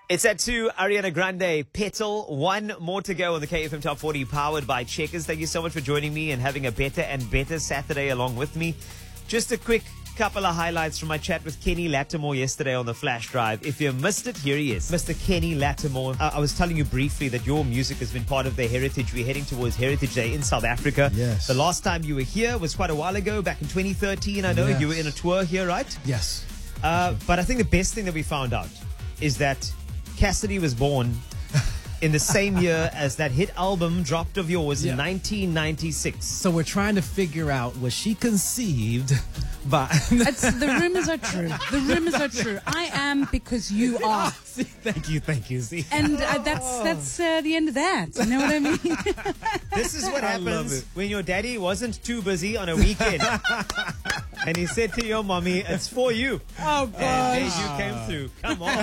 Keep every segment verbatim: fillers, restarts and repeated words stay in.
It's at two, Ariana Grande, Petal. One more to go on the K F M Top forty, powered by Checkers. Thank you so much for joining me and having a better and better Saturday along with me. Just a quick couple of highlights from my chat with Kenny Lattimore yesterday on the Flash Drive. If you missed it, here he is, Mister Kenny Lattimore. Uh, I was telling you briefly that your music has been part of their heritage. We're heading towards Heritage Day in South Africa. Yes. The last time you were here was quite a while ago, back in twenty thirteen. I know Yes. you were in a tour here, right? Yes. Uh, but I think the best thing that we found out is that Cassidy was born in the same year as that hit album dropped of yours Yeah. in nineteen ninety-six. So we're trying to figure out, was she conceived by... It's, the rumors are true. The rumors are true. I am because you are. See, thank you, thank you. See, And uh, that's that's uh, the end of that. You know what I mean? This is what I love happens it. when your daddy wasn't too busy on a weekend. And he said to your mommy, it's for you. Oh, And there you came through. Come on.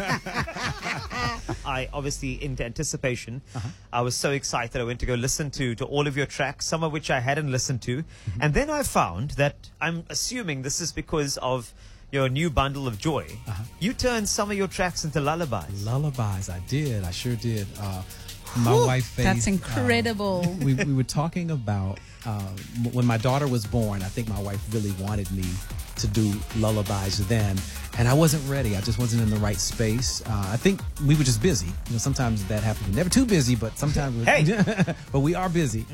I obviously, in anticipation, Uh-huh. I was so excited. I went to go listen to, to all of your tracks, some of which I hadn't listened to. And then I found that, I'm assuming this is because of your new bundle of joy. Uh-huh. You turned some of your tracks into lullabies. Lullabies, I did. I sure did. Uh, my wife Faith, That's um, incredible. we, we were talking about uh, m- when my daughter was born. I think my wife really wanted me to do lullabies then, and I wasn't ready. I just wasn't in the right space. Uh, I think we were just busy. You know, sometimes that happens. We're never too busy, but sometimes we're, Hey! but we are busy.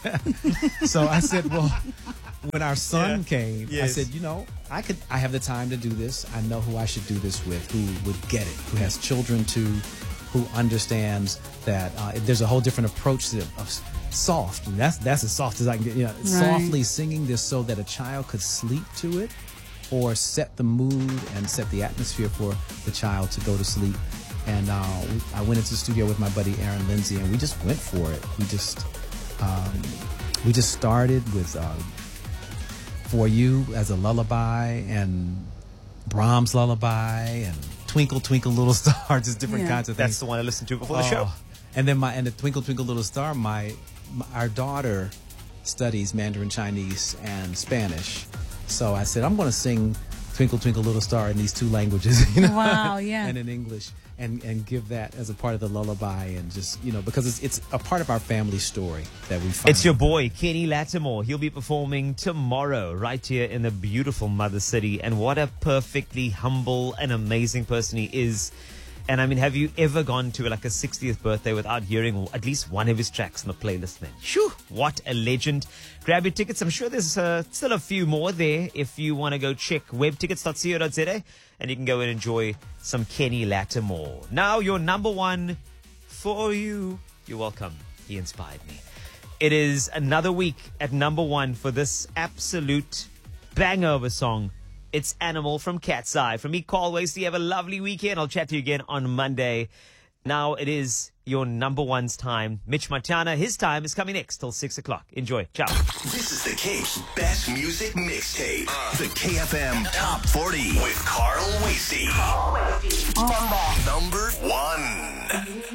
So I said, well, when our son Yeah. came, I Yes. said, you know, I could. I have the time to do this. I know who I should do this with, who would get it, who has children too, who understands that uh, there's a whole different approach to of soft. And that's that's as soft as I can get. You know, softly singing this so that a child could sleep to it, or set the mood and set the atmosphere for the child to go to sleep. And uh, we, I went into the studio with my buddy Aaron Lindsay, and we just went for it. We just um, we just started with uh, For You as a lullaby, and Brahms lullaby, and Twinkle Twinkle Little Star, just different Yeah. kinds of things. That's the one I listened to before the show. Oh. And then my and the Twinkle Twinkle Little Star, my, my our daughter studies Mandarin Chinese and Spanish. So I said, I'm going to sing Twinkle Twinkle Little Star in these two languages, you know, Wow, yeah. and in English, and and give that as a part of the lullaby, and just, you know, because it's it's a part of our family story that we find. It's your boy, Kenny Lattimore. He'll be performing tomorrow right here in the beautiful Mother City. And what a perfectly humble and amazing person he is. And I mean, have you ever gone to like a sixtieth birthday without hearing at least one of his tracks on the playlist, man? Shoo, what a legend. Grab your tickets. I'm sure there's uh, still a few more there if you want to go check web tickets dot co dot za, and you can go and enjoy some Kenny Lattimore. Now, your number one for you. You're welcome. He inspired me. It is another week at number one for this absolute banger of a song. It's Animal from Cat's Eye. From me, Carl Wasey. Have a lovely weekend. I'll chat to you again on Monday. Now it is your number one's time. Mitch Matana, his time is coming next till six o'clock. Enjoy. Ciao. This is the Cape's best music mixtape. The K F M Top forty with Carl Wasey. Number one.